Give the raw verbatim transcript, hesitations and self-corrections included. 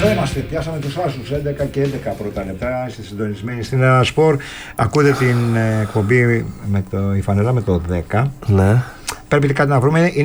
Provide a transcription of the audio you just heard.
Εδώ είμαστε, πιάσαμε τους άσους έντεκα και έντεκα πρώτα λεπτά. Είστε συντονισμένοι στην Ένα Σπορ. Ακούτε την εκπομπή με το, η φανελά με το δέκα. Ναι. Πρέπει κάτι να βρούμε. Είναι